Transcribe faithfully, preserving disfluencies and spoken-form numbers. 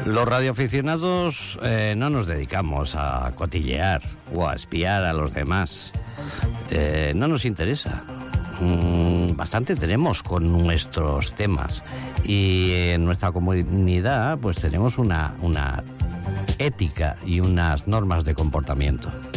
Los radioaficionados eh, no nos dedicamos a cotillear o a espiar a los demás. Eh, no nos interesa. Mm, bastante tenemos con nuestros temas. Y en nuestra comunidad pues tenemos una, una ética y unas normas de comportamiento.